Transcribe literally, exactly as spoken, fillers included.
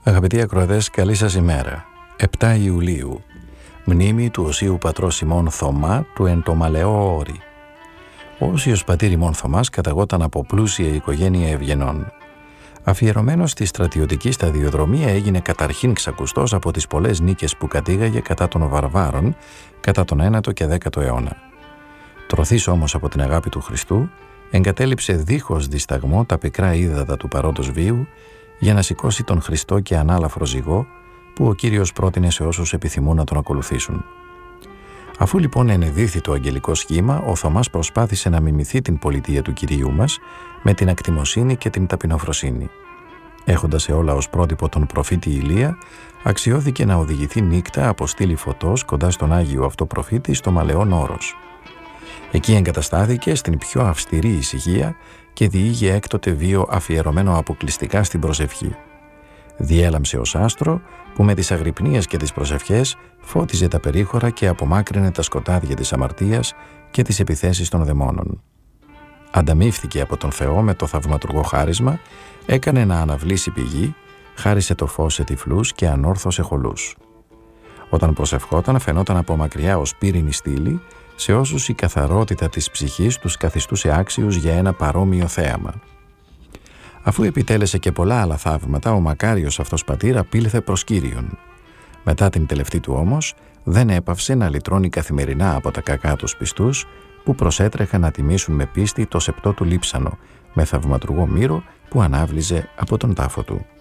Αγαπητοί ακροατές, καλή σας ημέρα. επτά Ιουλίου, μνήμη του Οσίου Πατρός ημών Θωμά του εν το Μαλαιό Όρη. Ο Όσιος πατήρ ημών Θωμάς καταγόταν από πλούσια οικογένεια ευγενών. Αφιερωμένος στη στρατιωτική σταδιοδρομία, έγινε καταρχήν ξακουστός από τις πολλές νίκες που κατήγαγε κατά των βαρβάρων κατά τον ένατο και δέκατο αιώνα. Τρωθής όμως από την αγάπη του Χριστού, εγκατέλειψε δίχως δισταγμό τα πικρά ύδατα του παρόντος βίου για να σηκώσει τον Χριστό και ανάλαφρο ζυγό που ο Κύριος πρότεινε σε όσους επιθυμούν να τον ακολουθήσουν. Αφού λοιπόν ενεδύθη το αγγελικό σχήμα, ο Θωμάς προσπάθησε να μιμηθεί την πολιτεία του Κυρίου μας με την ακτιμοσύνη και την ταπεινοφροσύνη. Έχοντας σε όλα ως πρότυπο τον προφήτη Ηλία, αξιώθηκε να οδηγηθεί νύκτα από στήλη φωτός κοντά στον Άγιο αυτό προφήτη στο Μαλαιόν Όρος. Εκεί εγκαταστάθηκε στην πιο αυστηρή ησυχία και διήγε έκτοτε βίο αφιερωμένο αποκλειστικά στην προσευχή. Διέλαμψε ως άστρο που με τις αγρυπνίες και τις προσευχές φώτιζε τα περίχωρα και απομάκρυνε τα σκοτάδια της αμαρτίας και τις επιθέσεις των δαιμόνων. Ανταμείφθηκε από τον Θεό με το θαυματουργό χάρισμα, έκανε να αναβλήσει πηγή, χάρισε το φως σε τυφλούς και ανόρθωσε χολούς. Όταν προσευχόταν φαινόταν από μακριά ως πύρινη στήλη σε όσους η καθαρότητα της ψυχής τους καθιστούσε άξιους για ένα παρόμοιο θέαμα. Αφού επιτέλεσε και πολλά άλλα θαύματα, ο μακάριος αυτός πατήρ απήλθε προς Κύριον. Μετά την τελευταία του όμως, δεν έπαυσε να λυτρώνει καθημερινά από τα κακά τους πιστούς που προσέτρεχαν να τιμήσουν με πίστη το σεπτό του λείψανο, με θαυματουργό μύρο που ανάβλιζε από τον τάφο του.